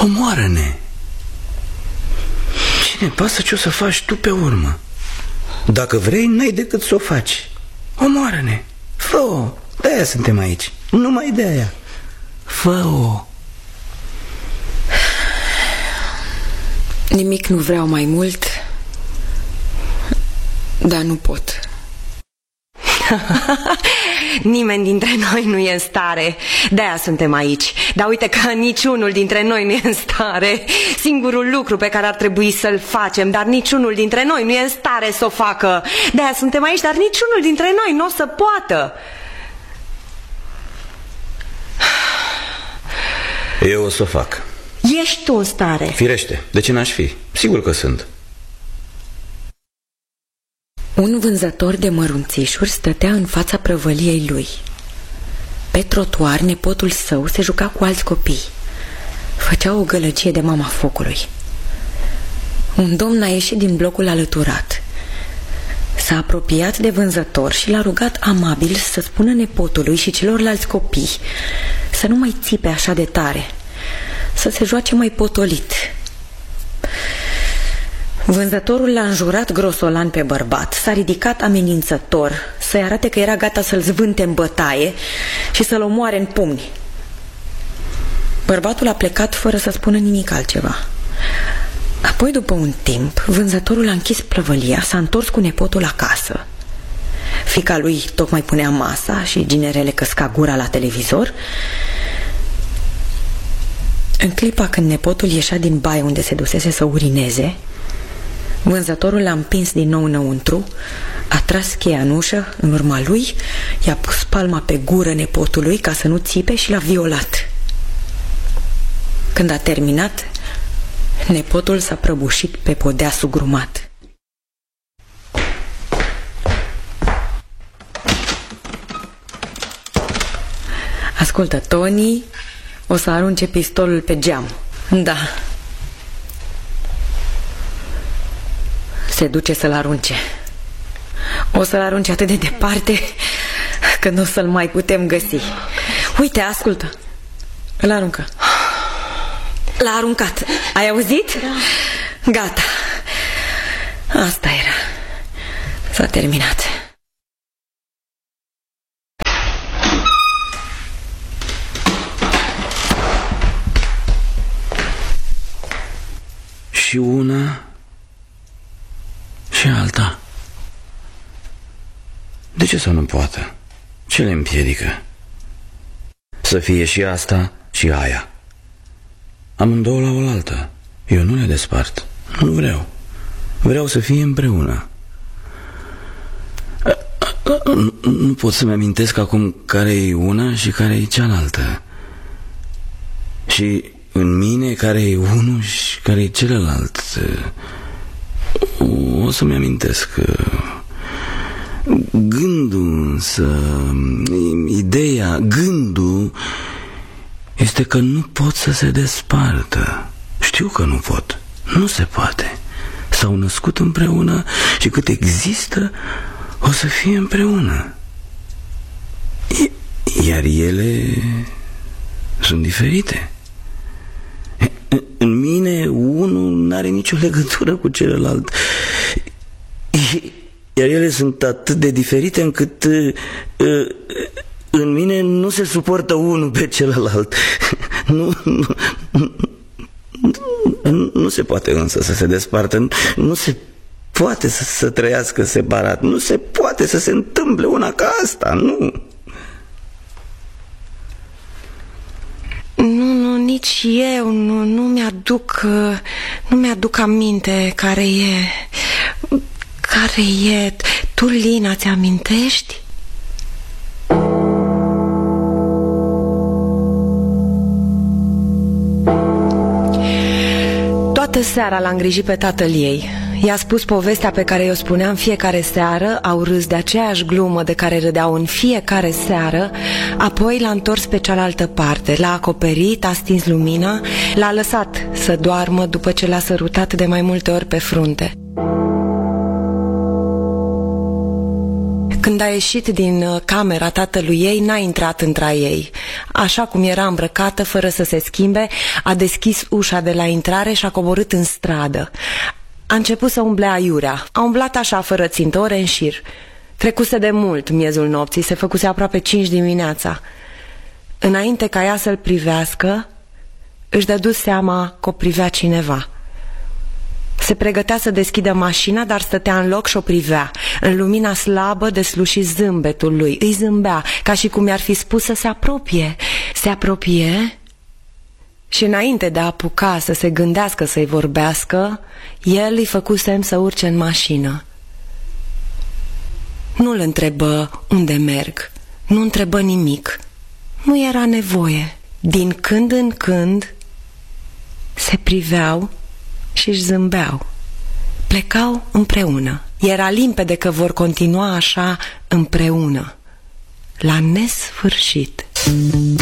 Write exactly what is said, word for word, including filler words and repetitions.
Omoară-ne. Cine pasă ce o să faci tu pe urmă? Dacă vrei, n-ai decât să o faci. Omoară-ne. Fă-o. De-aia suntem aici. Numai de-aia. Fă-o. Nimic nu vreau mai mult, dar nu pot. Nimeni dintre noi nu e în stare. De-aia suntem aici. Dar uite că niciunul dintre noi nu e în stare. Singurul lucru pe care ar trebui să-l facem, dar niciunul dintre noi nu e în stare să o facă. De-aia suntem aici, dar niciunul dintre noi nu o să poată. Eu o să o fac. Ești tu în stare? Firește, de ce n-aș fi? Sigur că sunt. Un vânzător de mărunțișuri stătea în fața prăvăliei lui. Pe trotuar, nepotul său se juca cu alți copii. Făcea o gălăgie de mama focului. Un domn a ieșit din blocul alăturat. S-a apropiat de vânzător și l-a rugat amabil să spună nepotului și celorlalți copii să nu mai țipe așa de tare, să se joace mai potolit. Vânzătorul l-a înjurat grosolan pe bărbat, s-a ridicat amenințător să-i arate că era gata să-l zvânte în bătaie și să-l omoare în pumni. Bărbatul a plecat fără să spună nimic altceva. Apoi, după un timp, vânzătorul a închis plăvălia, s-a întors cu nepotul acasă. Fiica lui tocmai punea masa și ginerele căsca gura la televizor. În clipa când nepotul ieșea din baie unde se dusese să urineze, vânzătorul l-a împins din nou înăuntru, a tras cheia în ușă în urma lui, i-a pus palma pe gură nepotului ca să nu țipe și l-a violat. Când a terminat, nepotul s-a prăbușit pe podea sugrumat. Ascultă, Tony o să arunce pistolul pe geam. Da. Se duce să-l arunce. O să-l arunce atât de departe că nu o să-l mai putem găsi. Uite, ascultă. Îl aruncă. L-a aruncat. Ai auzit? Da. Gata. Asta era. S-a terminat. Și una și alta. De ce să nu poată? Ce le împiedică? Să fie și asta și aia. Amândouă la oaltă. Eu nu le despart. Nu vreau. Vreau să fie împreună. Nu pot să-mi amintesc acum care e una și care e cealaltă. Și în mine care e unul și care e celălalt. O să-mi amintesc. Gândul însă, ideea, gândul este că nu pot să se despartă. Știu că nu pot. Nu se poate. S-au născut împreună și cât există o să fie împreună. Iar ele sunt diferite. În mine unul n-are nicio legătură cu celălalt. Iar ele sunt atât de diferite încât în mine nu se suportă unul pe celălalt. Nu, nu, nu, nu se poate însă să se despartă. Nu se poate să, să trăiască separat. Nu se poate să se întâmple una ca asta. Nu. Nu, nu, nici eu nu, nu mi-aduc Nu mi-aduc aminte care e Care e Tu, Lina, ți-amintești? Toată seara l-a îngrijit pe tatăl ei. I-a spus povestea pe care i-o spunea în fiecare seară, au râs de aceeași glumă de care râdeau în fiecare seară, apoi l-a întors pe cealaltă parte, l-a acoperit, a stins lumina, l-a lăsat să doarmă după ce l-a sărutat de mai multe ori pe frunte. Când Când a ieșit din camera tatălui ei, n-a intrat între ei. Așa cum era îmbrăcată, fără să se schimbe, a deschis ușa de la intrare și a coborât în stradă. A început să umble aiurea. A umblat așa, fără țintă, ore în șir. Trecuse de mult miezul nopții, se făcuse aproape cinci dimineața. Înainte ca ea să-l privească, își dădu seama că o privea cineva. Se pregătea să deschidă mașina, dar stătea în loc și o privea. În lumina slabă desluși zâmbetul lui. Îi zâmbea, ca și cum i-ar fi spus să se apropie. Se apropie și înainte de a apuca să se gândească să-i vorbească, el îi făcu semn să urce în mașină. Nu-l întrebă unde merg, nu întrebă nimic. Nu era nevoie. Din când în când se priveau și își zâmbeau. Plecau împreună. Era limpede că vor continua așa împreună, la nesfârșit.